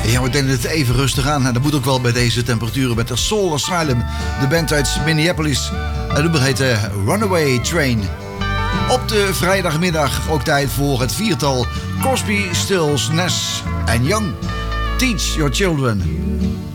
Ja, we denken het even rustig aan. Dat moet ook wel bij deze temperaturen met de Soul Asylum. De band uit Minneapolis. Het nummer heet Runaway Train. Op de vrijdagmiddag ook tijd voor het viertal Crosby, Stills, Nash en Young. Teach Your Children.